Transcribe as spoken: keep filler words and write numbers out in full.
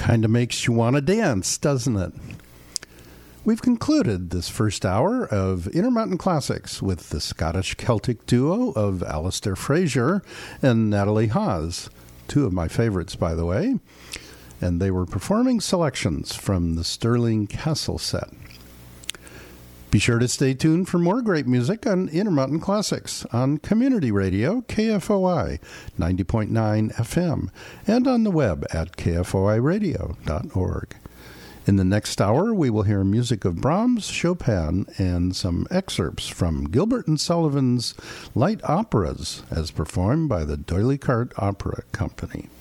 Kind of makes you want to dance, doesn't it? We've concluded this first hour of Intermountain Classics with the Scottish Celtic duo of Alistair Fraser and Natalie Haas, two of my favorites, by the way, and they were performing selections from the Stirling Castle set. Be sure to stay tuned for more great music on Intermountain Classics on Community Radio, K F O I ninety point nine F M, and on the web at k f o i radio dot org. In the next hour, we will hear music of Brahms, Chopin, and some excerpts from Gilbert and Sullivan's light operas as performed by the D'Oyly Carte Opera Company.